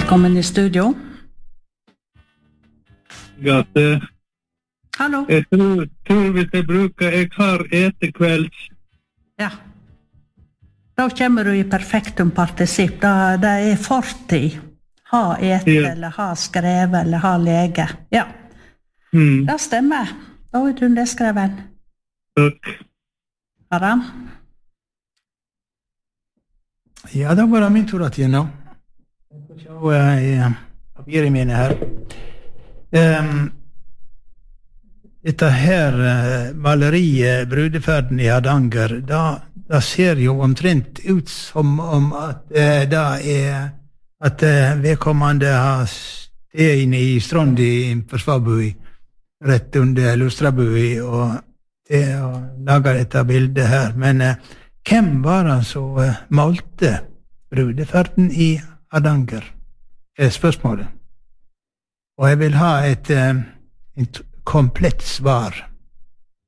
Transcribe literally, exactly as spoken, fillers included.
Velkommen i studio. Gate. Hallo. Jeg tror, tror hvis jeg bruker, jeg har etekvelds. Ja. Da kommer du i perfektum partisipp. Da, det er fortid. Ha ete, Ja. eller ha skrevet, eller ha lege. Ja. Mm. Det stemmer. Da er du nedskreven. Takk. Aram? Ja, da var det min tur at jeg nå. Jeg får se i papiret mine her. Um, dette her uh, maleriet, Brudeferden i Hardanger, da, da ser jo omtrent ut som om at uh, det er at uh, vedkommende har sted inne i Strond i Forsvarbui, rett under Lustrabui, og det å lage dette bildet her. Men uh, hvem var han som uh, malte Brudeferden i Hardanger? Er spørsmålet. Og jeg vil ha et, uh, et komplett svar.